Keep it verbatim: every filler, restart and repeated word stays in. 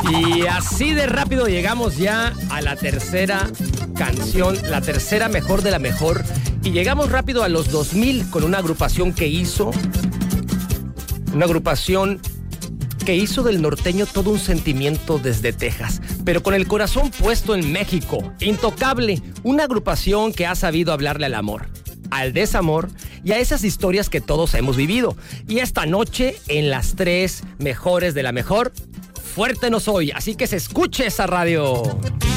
Y así de rápido llegamos ya a la tercera canción, la tercera mejor de la mejor. Y llegamos rápido a los dos mil con una agrupación que hizo, una agrupación que hizo del norteño todo un sentimiento desde Texas, pero con el corazón puesto en México. Intocable, una agrupación que ha sabido hablarle al amor, al desamor y a esas historias que todos hemos vivido. Y esta noche, en las tres mejores de la mejor, fuerte no soy, así que se escuche esa radio.